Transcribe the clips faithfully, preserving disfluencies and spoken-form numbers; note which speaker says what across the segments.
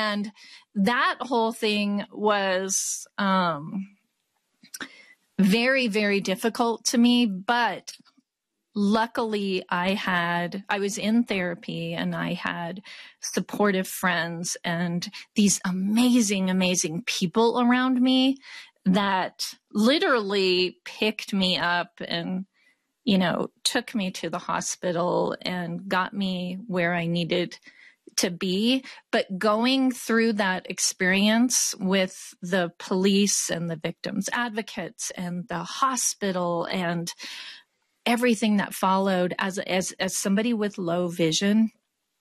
Speaker 1: And that whole thing was um, very, very difficult to me. But luckily, I had, I was in therapy and I had supportive friends and these amazing, amazing people around me that literally picked me up and, you know, took me to the hospital and got me where I needed to be. But going through that experience with the police and the victims advocates and the hospital and everything that followed, as, as, as somebody with low vision,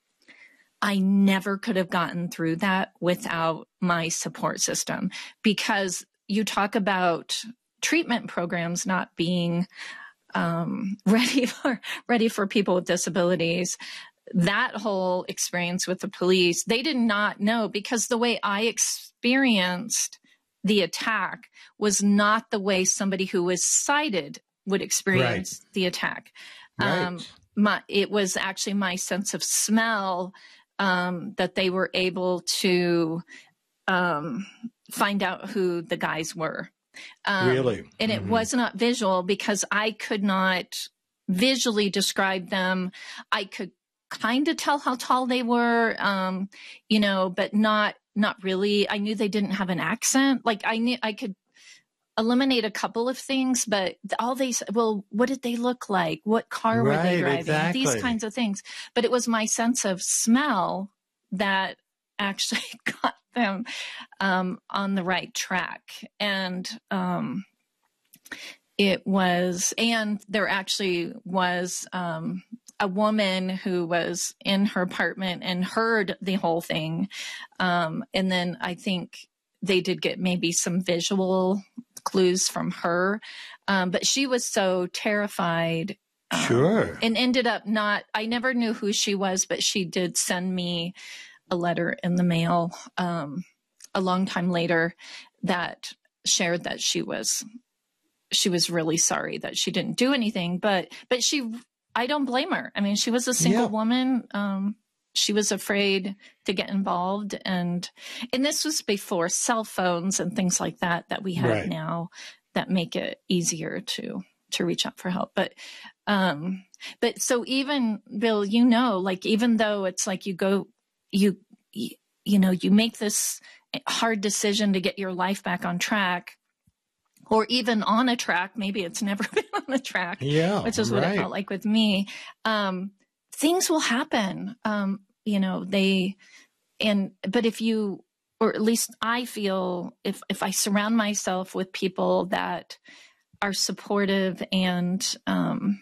Speaker 1: I never could have gotten through that without my support system. Because you talk about treatment programs not being um, ready for ready for people with disabilities. That whole experience with the police, they did not know, because the way I experienced the attack was not the way somebody who was sighted would experience right. the attack.
Speaker 2: Right.
Speaker 1: Um, my, it was actually my sense of smell um, that they were able to um, find out who the guys were. Um,
Speaker 2: really?
Speaker 1: And
Speaker 2: mm-hmm.
Speaker 1: it was not visual, because I could not visually describe them. I could kind of tell how tall they were, um, you know, but not, not really. I knew they didn't have an accent. Like I knew I could eliminate a couple of things, but all they said, well, what did they look like? What car
Speaker 2: right,
Speaker 1: were they driving?
Speaker 2: exactly.
Speaker 1: These kinds of things. But it was my sense of smell that actually got them um, on the right track. And um, it was, and there actually was um, a woman who was in her apartment and heard the whole thing. Um, and then I think they did get maybe some visual clues from her. Um, but she was so terrified. Um,
Speaker 2: sure.
Speaker 1: And ended up not, I never knew who she was, but she did send me a letter in the mail um, a long time later that shared that she was, she was really sorry that she didn't do anything, but, but she, I don't blame her. I mean, she was a single
Speaker 2: yeah.
Speaker 1: woman. Um, she was afraid to get involved. And, and this was before cell phones and things like that, that we have
Speaker 2: right.
Speaker 1: now that make it easier to, to reach out for help. But, um, but so even Bill, you know, like, even though it's like you go, you, you, you know, you make this hard decision to get your life back on track, or even on a track, maybe it's never been on a track,
Speaker 2: yeah,
Speaker 1: which is what
Speaker 2: right.
Speaker 1: it felt like with me. Um, things will happen. Um, you know, they, and, but if you, or at least I feel if, if I surround myself with people that are supportive and, um,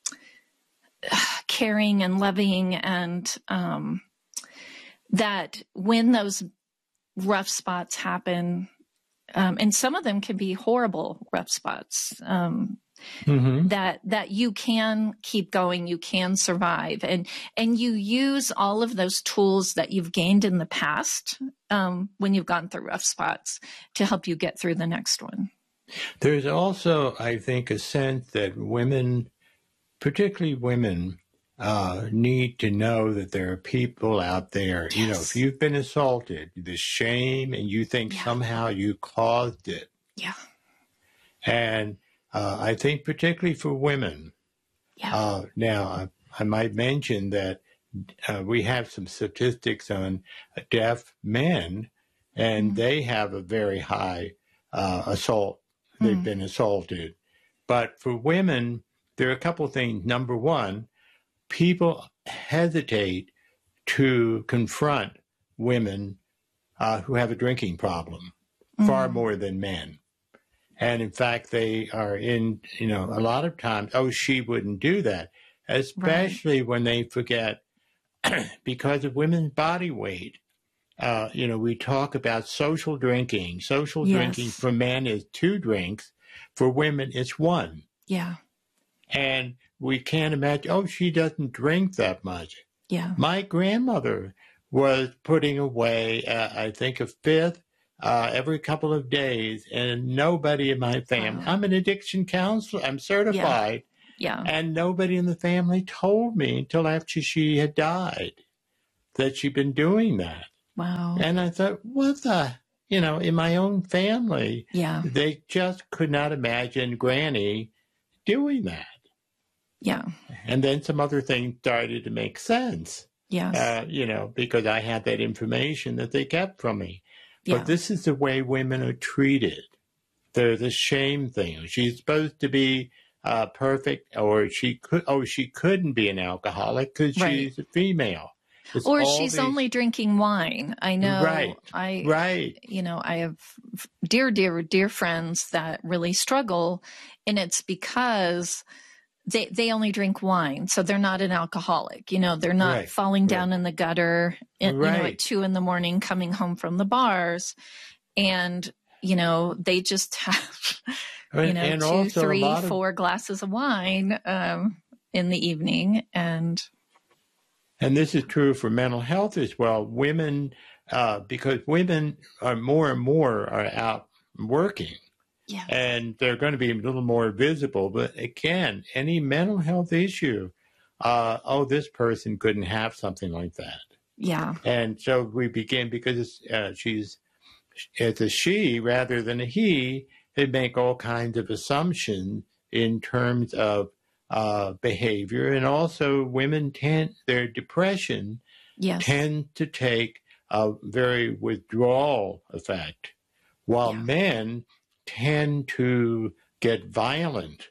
Speaker 1: caring and loving, and, um, that when those rough spots happen, um, and some of them can be horrible rough spots, um, mm-hmm. that, that you can keep going, you can survive, and, and you use all of those tools that you've gained in the past, um, when you've gone through rough spots to help you get through the next one.
Speaker 2: There's also, I think, a sense that women, particularly women, uh, need to know that there are people out there. Yes. You know, if you've been assaulted, the shame, and you think yeah. somehow you caused it.
Speaker 1: Yeah.
Speaker 2: And uh, I think particularly for women.
Speaker 1: Yeah.
Speaker 2: Uh, now, I, I might mention that uh, we have some statistics on deaf men, and mm-hmm. they have a very high uh, assault. They've mm-hmm. been assaulted. But for women, there are a couple of things. Number one, people hesitate to confront women uh, who have a drinking problem mm-hmm. far more than men. And in fact, they are in, you know, a lot of times, oh, she wouldn't do that, especially right. when they forget because of women's body weight. Uh, you know, we talk about social drinking. Social yes. drinking for men is two drinks. For women, it's one.
Speaker 1: Yeah.
Speaker 2: And we can't imagine, oh, she doesn't drink that much.
Speaker 1: Yeah.
Speaker 2: My grandmother was putting away, uh, I think, a fifth uh, every couple of days, and nobody in my family, wow. I'm an addiction counselor, I'm certified,
Speaker 1: yeah. yeah.
Speaker 2: and nobody in the family told me until after she had died that she'd been doing that.
Speaker 1: Wow.
Speaker 2: And I thought, what the, you know, in my own family,
Speaker 1: Yeah.
Speaker 2: they just could not imagine Granny doing that.
Speaker 1: Yeah.
Speaker 2: And then some other things started to make sense.
Speaker 1: Yes.
Speaker 2: Uh, you know, because I had that information that they kept from me.
Speaker 1: Yeah.
Speaker 2: But this is the way women are treated. There's a shame thing. She's supposed to be uh, perfect, or she could. Oh, she couldn't be an alcoholic because
Speaker 1: Right.
Speaker 2: she's a female. It's
Speaker 1: Or
Speaker 2: all
Speaker 1: she's
Speaker 2: these-
Speaker 1: only drinking wine. I know.
Speaker 2: Right.
Speaker 1: I
Speaker 2: Right.
Speaker 1: you know, I have dear, dear, dear friends that really struggle, and it's because they they only drink wine, so they're not an alcoholic. You know, they're not
Speaker 2: Right.
Speaker 1: falling down in the gutter, in, you know,
Speaker 2: Right.
Speaker 1: at two in the morning, coming home from the bars, and you know, they just have you
Speaker 2: And,
Speaker 1: know
Speaker 2: and
Speaker 1: two,
Speaker 2: also a
Speaker 1: three,
Speaker 2: lot of-
Speaker 1: four glasses of wine um, in the evening, and
Speaker 2: And this is true for mental health as well. Women, uh, because women are more and more are out working,
Speaker 1: yeah,
Speaker 2: and they're going to be a little more visible. But again, any mental health issue, uh, oh, this person couldn't have something like that.
Speaker 1: yeah,
Speaker 2: And so we begin, because uh, she's, it's a she rather than a he, they make all kinds of assumptions in terms of uh, behavior. And also women tend, their depression
Speaker 1: yes,
Speaker 2: tend to take a very withdrawal effect, while
Speaker 1: Yeah.
Speaker 2: men tend to get violent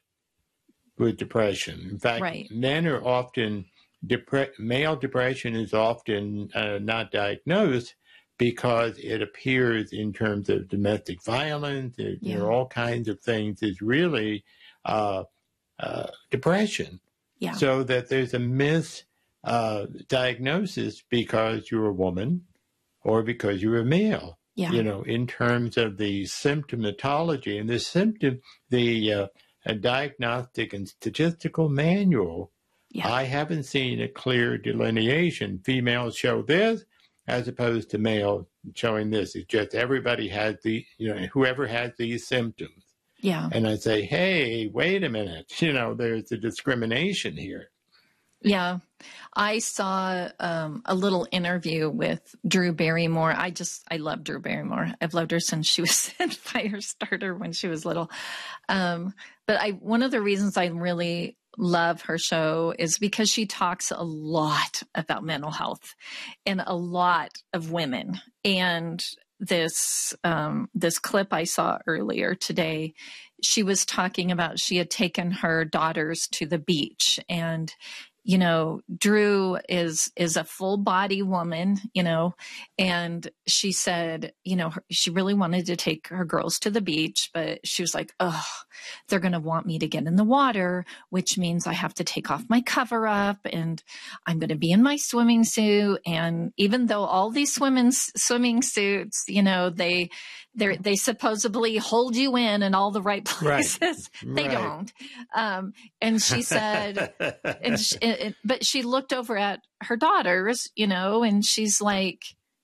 Speaker 2: with depression. In fact,
Speaker 1: Right.
Speaker 2: men are often, depre- male depression is often uh, not diagnosed because it appears in terms of domestic violence. There,
Speaker 1: Yeah.
Speaker 2: there are all kinds of things. It's really uh, uh, depression.
Speaker 1: yeah,
Speaker 2: So that there's a misdiagnosis uh, diagnosis because you're a woman or because you're a male.
Speaker 1: yeah,
Speaker 2: You know, in terms of the symptomatology and the symptom, the uh, a diagnostic and statistical manual,
Speaker 1: yeah,
Speaker 2: I haven't seen a clear delineation. Females show this as opposed to male showing this. It's just everybody has the, you know, whoever has these symptoms.
Speaker 1: yeah.
Speaker 2: And I say, hey, wait a minute, you know, there's a discrimination here.
Speaker 1: Yeah. I saw um, a little interview with Drew Barrymore. I just, I love Drew Barrymore. I've loved her since she was in Firestarter when she was little. Um, but I, one of the reasons I really love her show is because she talks a lot about mental health and a lot of women. And this, um, this clip I saw earlier today, she was talking about she had taken her daughters to the beach, and you know, Drew is, is a full body woman, you know, and she said, you know, her, she really wanted to take her girls to the beach, but she was like, oh, they're going to want me to get in the water, which means I have to take off my cover up and I'm going to be in my swimming suit. And even though all these swimming, swimming suits, you know, they, they they supposedly hold you in in all the right places.
Speaker 2: Right.
Speaker 1: They
Speaker 2: Right.
Speaker 1: don't. Um, and she said, and she, it, but she looked over at her daughters, you know, and she's like,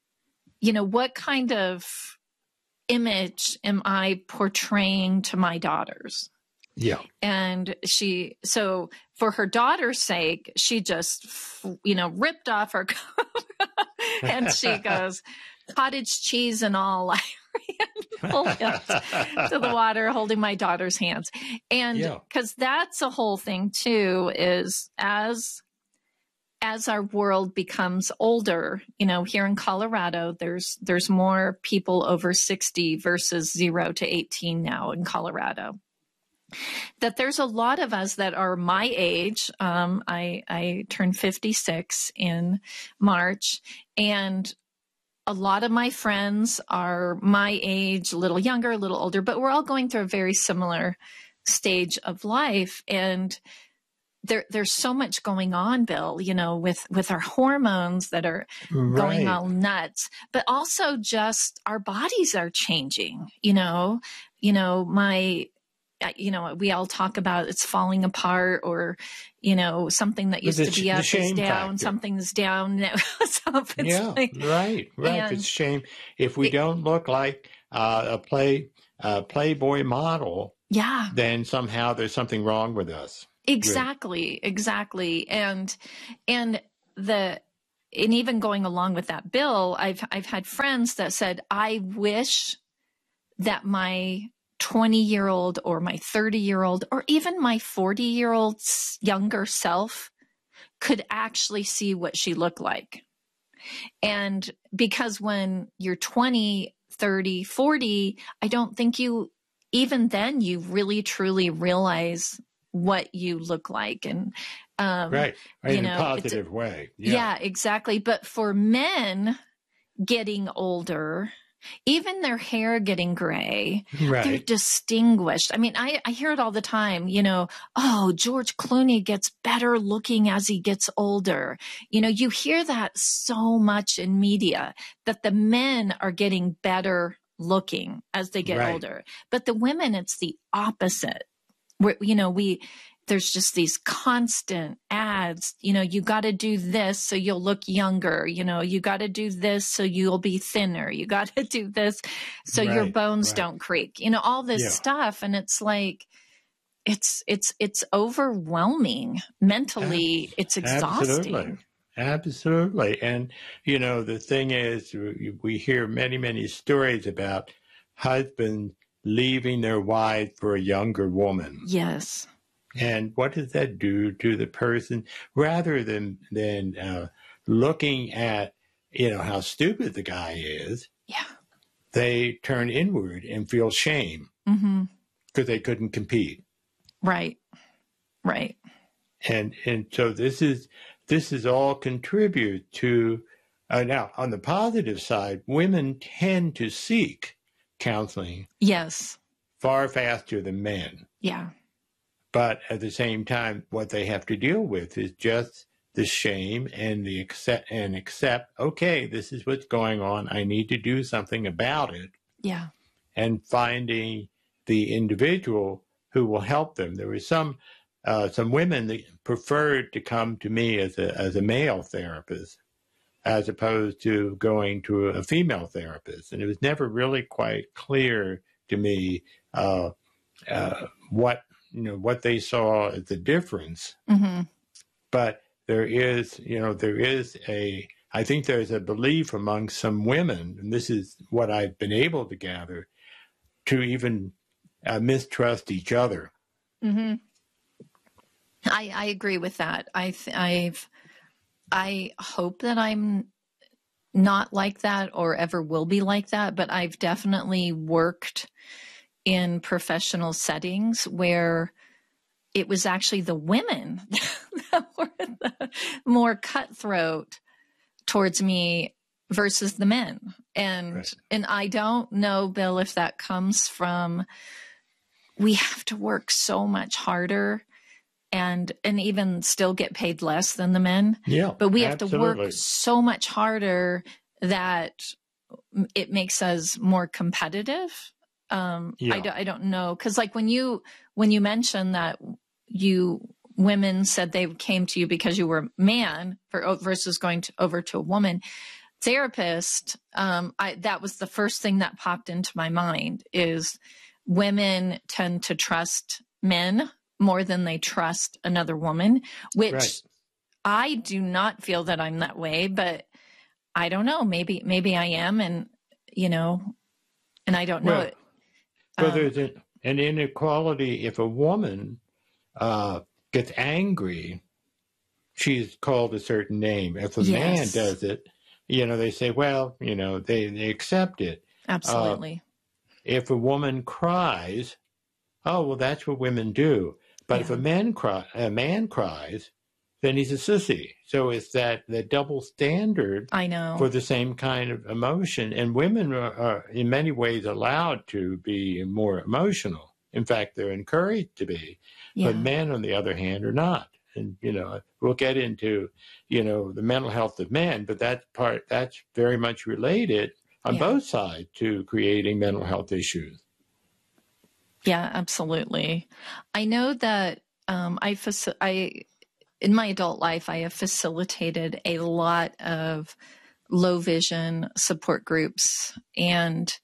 Speaker 1: you know, what kind of image am I portraying to my daughters?
Speaker 2: Yeah.
Speaker 1: And she, so for her daughter's sake, she just, you know, ripped off her coat and she goes, cottage cheese and all. I ran full tilt to the water holding my daughter's hands. And
Speaker 2: Yeah.
Speaker 1: because that's a whole thing too, is as as our world becomes older, you know, here in Colorado, there's there's more people over sixty versus zero to eighteen now in Colorado. That there's a lot of us that are my age. Um, I, I turned fifty-six in March, and a lot of my friends are my age, a little younger, a little older, but we're all going through a very similar stage of life. And there, there's so much going on, Bill, you know, with, with our hormones that are going
Speaker 2: Right.
Speaker 1: all nuts, but also just our bodies are changing, you know, you know, my, you know, we all talk about it's falling apart, or, you know, something that used
Speaker 2: The
Speaker 1: to
Speaker 2: sh-
Speaker 1: be
Speaker 2: the
Speaker 1: up is
Speaker 2: shame
Speaker 1: down,
Speaker 2: factor.
Speaker 1: something's down now. So it's
Speaker 2: Yeah,
Speaker 1: like,
Speaker 2: right, right.
Speaker 1: and-
Speaker 2: It's a shame if we
Speaker 1: It-
Speaker 2: don't look like uh, a play uh, Playboy model,
Speaker 1: yeah,
Speaker 2: then somehow there's something wrong with us.
Speaker 1: exactly, exactly. And, and the, and even going along with that, Bill, I've, I've had friends that said, I wish that my twenty year old or my thirty year old or even my forty year old younger self could actually see what she looked like. And because when you're twenty, thirty, forty, I don't think you, even then you really truly realize what you look like. And, um,
Speaker 2: right. right.
Speaker 1: you
Speaker 2: In
Speaker 1: know,
Speaker 2: a positive way.
Speaker 1: Yeah. yeah, exactly. But for men getting older, even their hair getting gray,
Speaker 2: right.
Speaker 1: they're distinguished. I mean, I, I hear it all the time, you know, oh, George Clooney gets better looking as he gets older. You know, you hear that so much in media, that the men are getting better looking as they get
Speaker 2: right.
Speaker 1: older. But the women, it's the opposite. We're, you know, we, there's just these constant ads, you know, you got to do this so you'll look younger. You know, you got to do this so you'll be thinner. You got to do this so
Speaker 2: right,
Speaker 1: your bones
Speaker 2: right.
Speaker 1: don't creak, you know, all this
Speaker 2: yeah.
Speaker 1: stuff. And it's like, it's, it's, it's overwhelming mentally.
Speaker 2: Abs-
Speaker 1: it's exhausting.
Speaker 2: Absolutely. Absolutely. And, you know, the thing is, we hear many, many stories about husbands leaving their wife for a younger woman.
Speaker 1: Yes.
Speaker 2: And what does that do to the person? Rather than than uh, looking at, you know, how stupid the guy is,
Speaker 1: yeah,
Speaker 2: they turn inward and feel shame because
Speaker 1: mm-hmm.
Speaker 2: they couldn't compete.
Speaker 1: Right, right.
Speaker 2: And and so this is this is all contribute to. Uh, now, on the positive side, women tend to seek counseling.
Speaker 1: Yes.
Speaker 2: Far faster than men.
Speaker 1: Yeah.
Speaker 2: But at the same time, what they have to deal with is just the shame and the accept and accept, okay, this is what's going on. I need to do something about it.
Speaker 1: Yeah.
Speaker 2: And finding the individual who will help them. There were some uh, some women that preferred to come to me as a as a male therapist as opposed to going to a female therapist. And it was never really quite clear to me uh, uh, what you know, what they saw as the difference.
Speaker 1: Mm-hmm.
Speaker 2: But there is, you know, there is a, I think there's a belief among some women, and this is what I've been able to gather, to even uh, mistrust each other.
Speaker 1: Mm-hmm. I, I agree with that. I, th- I've, I hope that I'm not like that or ever will be like that, but I've definitely worked in professional settings where it was actually the women that were the more cutthroat towards me versus the men. And,
Speaker 2: right.
Speaker 1: and I don't know, Bill, if that comes from, we have to work so much harder and, and even still get paid less than the men.
Speaker 2: Yeah,
Speaker 1: but we have
Speaker 2: absolutely.
Speaker 1: to work so much harder that it makes us more competitive. Um,
Speaker 2: yeah.
Speaker 1: I, do, I don't know. Cause like when you, when you mentioned that you women said they came to you because you were a man for, versus going to, over to a woman therapist. Um, I, that was the first thing that popped into my mind is women tend to trust men more than they trust another woman, which
Speaker 2: right.
Speaker 1: I do not feel that I'm that way, but I don't know. Maybe, maybe I am. And, you know, and I don't know
Speaker 2: well,
Speaker 1: it.
Speaker 2: Well,
Speaker 1: Um,
Speaker 2: there's an, an inequality. If a woman uh, gets angry, she's called a certain name. If a
Speaker 1: yes.
Speaker 2: man does it, you know, they say, well, you know, they, they accept it.
Speaker 1: Absolutely.
Speaker 2: Uh, if a woman cries, oh, well, that's what women do. But
Speaker 1: Yeah.
Speaker 2: if a man cry, a man cries, then he's a sissy. So it's that, that double standard
Speaker 1: I know.
Speaker 2: for the same kind of emotion. And women are, are in many ways allowed to be more emotional. In fact, they're encouraged to be.
Speaker 1: Yeah.
Speaker 2: But men, on the other hand, are not. And, you know, we'll get into, you know, the mental health of men, but that part, that's very much related on
Speaker 1: Yeah.
Speaker 2: both sides to creating mental health issues.
Speaker 1: Yeah, absolutely. I know that um, I, faci- I, in my adult life, I have facilitated a lot of low vision support groups, and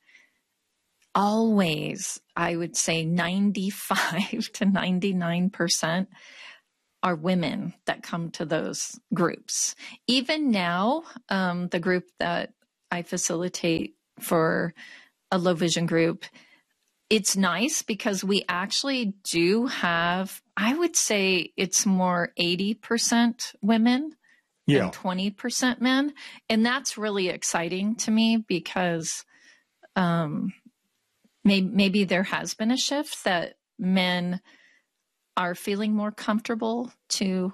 Speaker 1: always, I would say ninety-five to ninety-nine percent are women that come to those groups. Even now, um, the group that I facilitate for a low vision group, it's nice because we actually do have, I would say it's more eighty percent women
Speaker 2: Yeah.
Speaker 1: and twenty percent men. And that's really exciting to me because um, may, maybe there has been a shift that men are feeling more comfortable to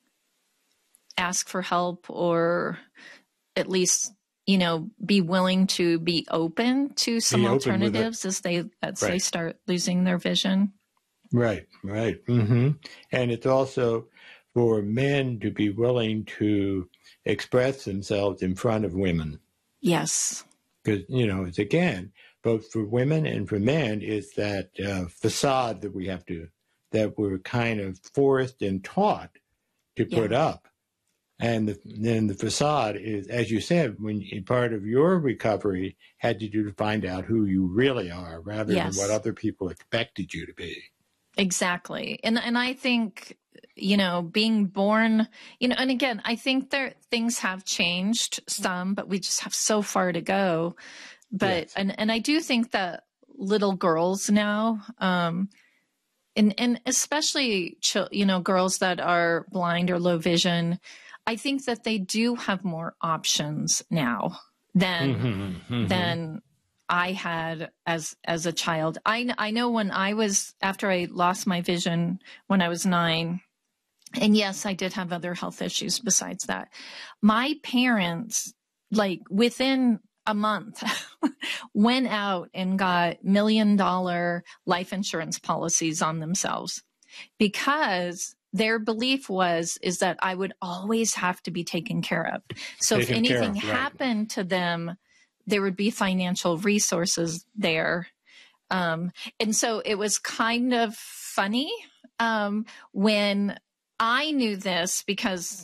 Speaker 1: ask for help, or at least, you know, be willing to be open to some
Speaker 2: Be open with it.
Speaker 1: alternatives as they as they
Speaker 2: Right.
Speaker 1: start losing their vision.
Speaker 2: Right, right. hmm And it's also for men to be willing to express themselves in front of women.
Speaker 1: Yes.
Speaker 2: Because, you know, it's again, both for women and for men, is that uh, facade that we have to, that we're kind of forced and taught to put
Speaker 1: Yeah.
Speaker 2: up. And the, then the facade is, as you said, when you, part of your recovery had to do to find out who you really are rather
Speaker 1: Yes.
Speaker 2: than what other people expected you to be.
Speaker 1: Exactly. And and I think, you know, being born, you know, and again, I think there things have changed some, but we just have so far to go. But
Speaker 2: Yes.
Speaker 1: and and I do think that little girls now, um, and and especially chil- you know, girls that are blind or low vision, I think that they do have more options now than
Speaker 2: Mm-hmm, mm-hmm.
Speaker 1: than I had as as a child. I I know when I was, after I lost my vision when I was nine, and yes, I did have other health issues besides that. My parents, like within a month, went out and got million dollar life insurance policies on themselves because their belief was is that I would always have to be taken care of. So if
Speaker 2: Taken care
Speaker 1: anything
Speaker 2: of, right.
Speaker 1: happened to them, there would be financial resources there. Um, and so it was kind of funny um, when I knew this because,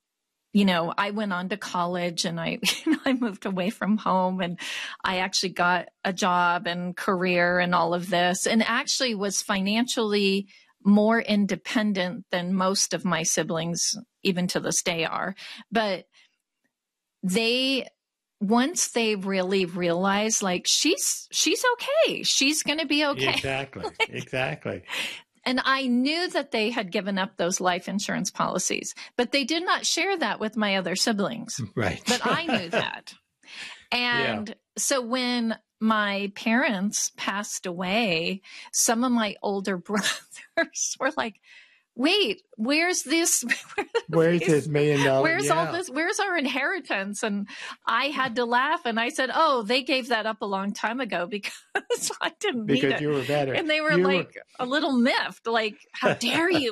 Speaker 1: you know, I went on to college and I, you know, I moved away from home and I actually got a job and career and all of this, and actually was financially more independent than most of my siblings, even to this day are. But they, once they really realize, like, she's, she's okay. She's going to be okay.
Speaker 2: Exactly, exactly.
Speaker 1: And I knew that they had given up those life insurance policies, but they did not share that with my other siblings.
Speaker 2: Right.
Speaker 1: But I knew that. And yeah. So when my parents passed away, some of my older brothers were like, wait, where's this?
Speaker 2: Where's this million dollars?
Speaker 1: Where's
Speaker 2: yeah.
Speaker 1: all this? Where's our inheritance? And I had to laugh and I said, oh, they gave that up a long time ago because I didn't
Speaker 2: because
Speaker 1: need it.
Speaker 2: you were better.
Speaker 1: And they were
Speaker 2: you
Speaker 1: like
Speaker 2: were...
Speaker 1: a little miffed, like, how dare you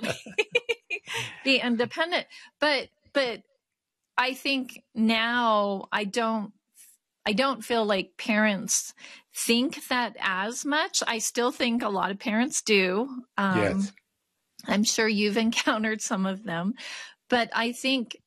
Speaker 1: be independent? But, but I think now I don't, I don't feel like parents think that as much. I still think a lot of parents do. Um,
Speaker 2: yes.
Speaker 1: I'm sure you've encountered some of them, but I think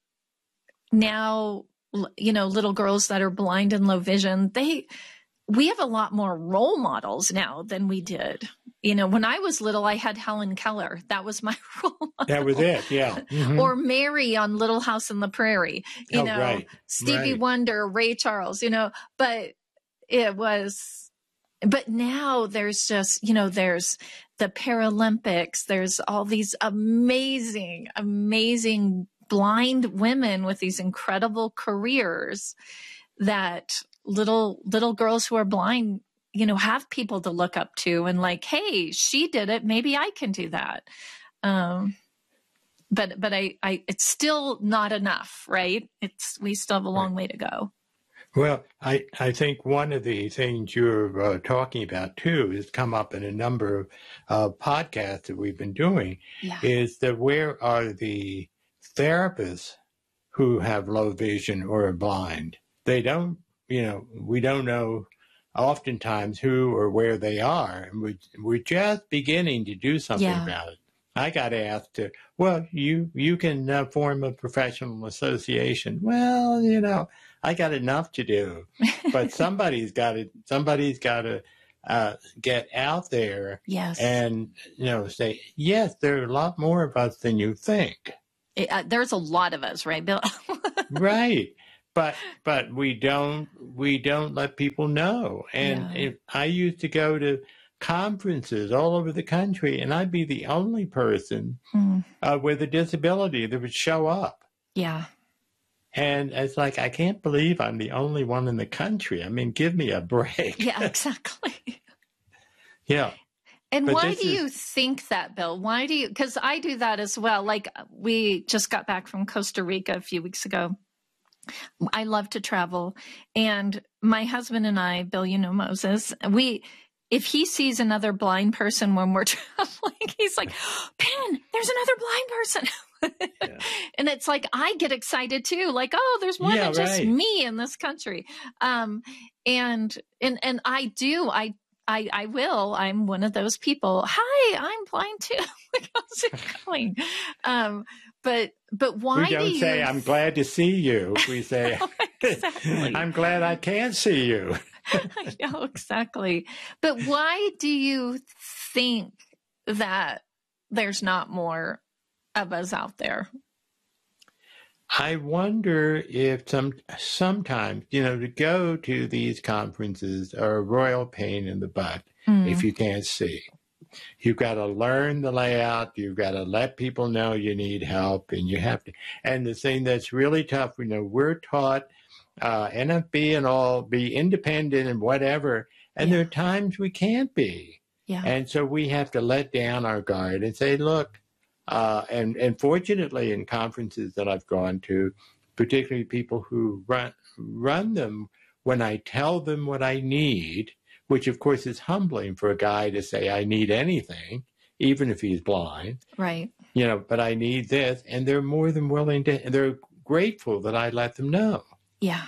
Speaker 1: now, you know, little girls that are blind and low vision, they, we have a lot more role models now than we did. You know, when I was little, I had Helen Keller. That was my role model.
Speaker 2: That was it. Yeah. Mm-hmm.
Speaker 1: Or Mary on Little House on the Prairie, you
Speaker 2: oh,
Speaker 1: know,
Speaker 2: right.
Speaker 1: Stevie
Speaker 2: right.
Speaker 1: Wonder, Ray Charles, you know, but it was, but now there's just, you know, there's the Paralympics, there's all these amazing, amazing blind women with these incredible careers that little, little girls who are blind, you know, have people to look up to and like, hey, she did it. Maybe I can do that. Um, but, but I, I, it's still not enough, right? It's, we still have a long way to go.
Speaker 2: Well, I, I think one of the things you're uh, talking about, too, has come up in a number of uh, podcasts that we've been doing,
Speaker 1: Yeah.
Speaker 2: is that where are the therapists who have low vision or are blind? They don't, you know, we don't know oftentimes who or where they are. And we, we're just beginning to do something
Speaker 1: Yeah.
Speaker 2: about it. I got asked to, well, you, you can uh, form a professional association. Well, you know, I got enough to do, but somebody's got to, somebody's got to uh, get out there
Speaker 1: Yes.
Speaker 2: and, you know, say, yes, there are a lot more of us than you think.
Speaker 1: It, uh, there's a lot of us, right, Bill?
Speaker 2: Right. But but we don't we don't let people know. And
Speaker 1: Yeah.
Speaker 2: if I used to go to conferences all over the country, and I'd be the only person
Speaker 1: Mm.
Speaker 2: uh, with a disability that would show up.
Speaker 1: Yeah.
Speaker 2: And it's like, I can't believe I'm the only one in the country. I mean, give me a break.
Speaker 1: Yeah, exactly.
Speaker 2: Yeah.
Speaker 1: And
Speaker 2: But
Speaker 1: why
Speaker 2: this
Speaker 1: do
Speaker 2: is-
Speaker 1: you think that, Bill? Why do you? Because I do that as well. Like, we just got back from Costa Rica a few weeks ago. I love to travel. And my husband and I, Bill, you know Moses, we, if he sees another blind person when we're traveling, he's like, Penn, there's another blind person.
Speaker 2: Yeah.
Speaker 1: And it's like, I get excited too. Like, oh, there's more
Speaker 2: Yeah,
Speaker 1: than just
Speaker 2: right.
Speaker 1: me in this country. Um, and, and, and I do, I, I, I will, I'm one of those people. Hi, I'm blind too. Like, how's it going? Um, but, but why
Speaker 2: We don't
Speaker 1: do you
Speaker 2: say, I'm glad to see you. We say,
Speaker 1: Exactly.
Speaker 2: I'm glad I can't see you.
Speaker 1: I know, exactly. But why do you think that there's not more of us out there?
Speaker 2: I wonder if some sometimes, you know, to go to these conferences are a royal pain in the butt
Speaker 1: Mm.
Speaker 2: if you can't see. You've got to learn the layout. You've got to let people know you need help, and you have to. And the thing that's really tough, you know, we're taught uh, N F B and all, be independent and whatever, and
Speaker 1: Yeah.
Speaker 2: there are times we can't be.
Speaker 1: Yeah.
Speaker 2: And so we have to let down our guard and say, look, uh, and, and fortunately in conferences that I've gone to, particularly people who run, run them, when I tell them what I need, which of course is humbling for a guy to say, I need anything, even if he's blind,
Speaker 1: Right.
Speaker 2: you know, but I need this. And they're more than willing to, and they're grateful that I let them know.
Speaker 1: Yeah.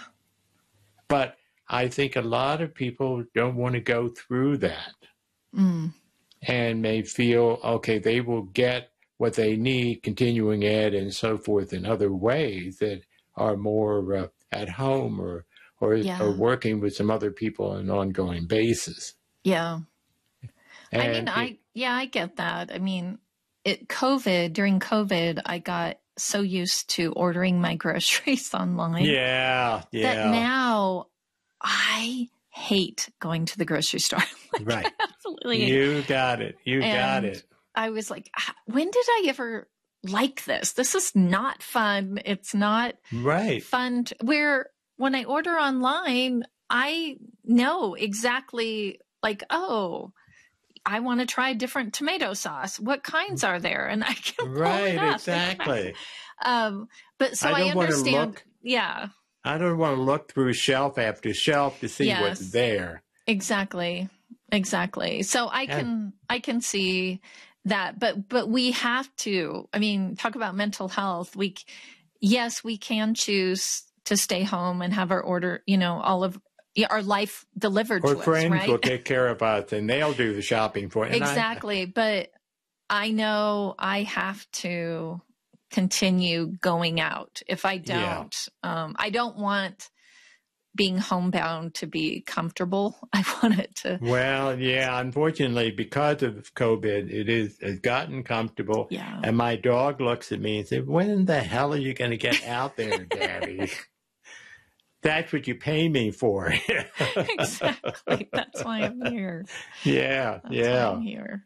Speaker 2: But I think a lot of people don't want to go through that.
Speaker 1: Mm.
Speaker 2: And may feel, okay, they will get what they need, continuing ed and so forth, in other ways that are more uh, at home or or,
Speaker 1: Yeah.
Speaker 2: or working with some other people on an ongoing basis.
Speaker 1: Yeah.
Speaker 2: And
Speaker 1: I mean,
Speaker 2: it-
Speaker 1: I, yeah, I get that. I mean, it, COVID, during COVID, I got so used to ordering my groceries online
Speaker 2: yeah, yeah,
Speaker 1: that now I hate going to the grocery store. Like,
Speaker 2: right.
Speaker 1: I absolutely hate it.
Speaker 2: You got it. You got
Speaker 1: And
Speaker 2: it.
Speaker 1: I was like, "Ah, when did I ever like this? This is not fun. It's not
Speaker 2: Right.
Speaker 1: fun. To, where when I order online, I know exactly like, oh, I want to try different tomato sauce. What kinds are there? And I can pull
Speaker 2: Right,
Speaker 1: it up.
Speaker 2: exactly.
Speaker 1: Um, but so
Speaker 2: I
Speaker 1: I,
Speaker 2: don't wanna
Speaker 1: understand.
Speaker 2: look-
Speaker 1: Yeah,
Speaker 2: I don't want to look through shelf after shelf to see what's
Speaker 1: Yes.
Speaker 2: there.
Speaker 1: exactly. Exactly. So I can, I can see that, but, but we have to, I mean, talk about mental health. We, c- yes, we can choose to stay home and have our order, you know, all of yeah, our life delivered
Speaker 2: Or
Speaker 1: to us,
Speaker 2: friends
Speaker 1: right?
Speaker 2: will take care of us and they'll do the shopping for us. And I-
Speaker 1: Exactly. But I know I have to continue going out. If I
Speaker 2: Yeah.
Speaker 1: don't, um, I don't want being homebound to be comfortable. I want it to,
Speaker 2: Well, yeah, unfortunately, because of COVID, it is it's gotten comfortable.
Speaker 1: yeah.
Speaker 2: And my dog looks at me and says, when the hell are you going to get out there, Daddy? That's what you pay me for.
Speaker 1: Exactly. That's why I'm here.
Speaker 2: Yeah,
Speaker 1: That's why
Speaker 2: yeah.
Speaker 1: I'm here.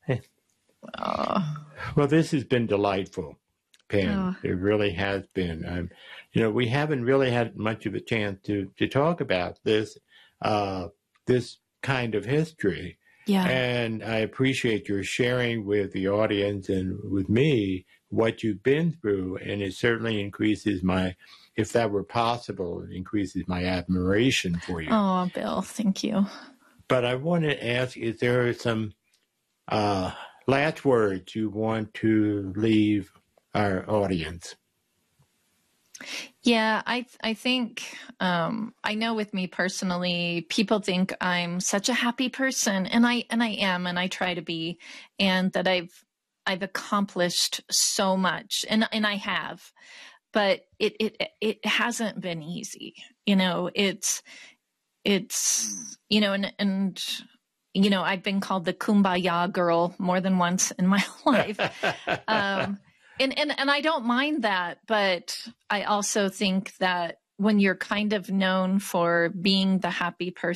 Speaker 1: Oh,
Speaker 2: Well, this has been delightful, Pam.
Speaker 1: Oh.
Speaker 2: It really has been. Um, you know, we haven't really had much of a chance to to talk about this uh, this kind of history,
Speaker 1: yeah.
Speaker 2: and I appreciate your sharing with the audience and with me what you've been through, and it certainly increases my, if that were possible, it increases my admiration for you.
Speaker 1: Oh, Bill, thank you.
Speaker 2: But I want to ask, is there some uh, last words you want to leave our audience?
Speaker 1: Yeah, I I think um, I know with me personally, people think I'm such a happy person, and I and I am, and I try to be, and that I've I've accomplished so much, and and I have, but it it it hasn't been easy. You know, it's it's you know, and and you know, I've been called the kumbaya girl more than once in my life. um, and, and, and I don't mind that, but I also think that when you're kind of known for being the happy person,